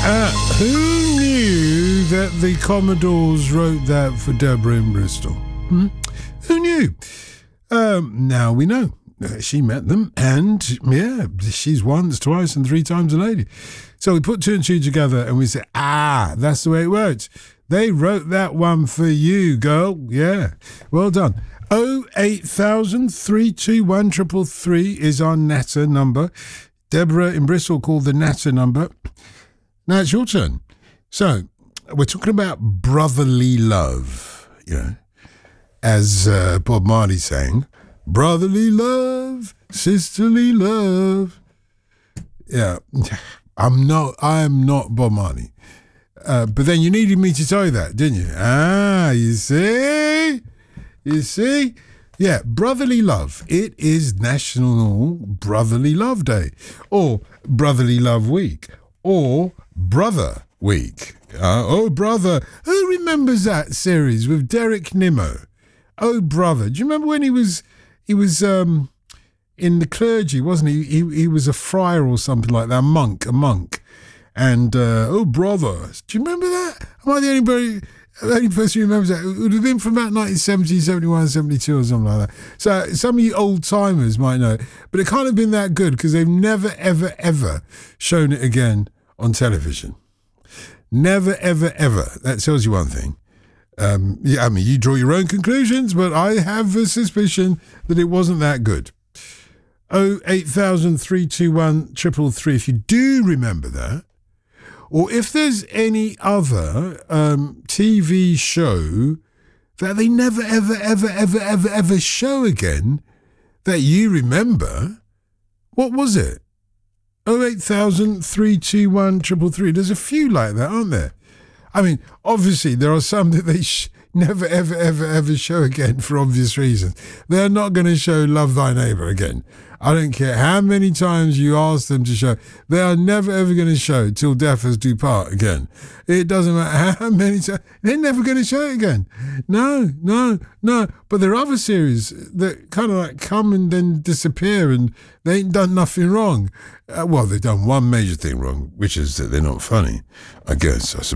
Who knew that the Commodores wrote that for Deborah in Bristol? Who knew? Now we know. She met them, and yeah, she's once, twice, and three times a lady. So we put two and two together, and we said, that's the way it works. They wrote that one for you, girl. Yeah, well done. 08000 321 333 is our Natter number. Deborah in Bristol called the Natter number. Now it's your turn. So we're talking about brotherly love, as Bob Marley sang, brotherly love, sisterly love. Yeah, I'm not Bob Marley. But then you needed me to tell you that, didn't you? You see? Yeah, brotherly love. It is National Brotherly Love Day, or Brotherly Love Week, or Brother Week. Oh, Brother. Who remembers that series with Derek Nimmo? Oh, Brother. Do you remember when he was in the clergy, wasn't he? He was a friar or something like that, a monk. And, oh, Brother. Do you remember that? Am I the only person who remembers that? It would have been from about 1970, 71, 72 or something like that. So some of you old-timers might know. But it can't have been that good because they've never, ever, ever shown it again on television. Never, ever, ever. That tells you one thing. You draw your own conclusions, but I have a suspicion that it wasn't that good. 08000 321 333 if you do remember that. Or if there's any other TV show that they never, ever, ever, ever, ever, ever show again that you remember, what was it? 08000 321 333. There's a few like that, aren't there? I mean, obviously, there are some that they never, ever, ever, ever show again for obvious reasons. They're not going to show Love Thy Neighbour again. I don't care how many times you ask them to show. They are never, ever going to show Till Death Us Do Part again. It doesn't matter how many times. They're never going to show it again. No. But there are other series that kind of like come and then disappear and they ain't done nothing wrong. They've done one major thing wrong, which is that they're not funny, I guess.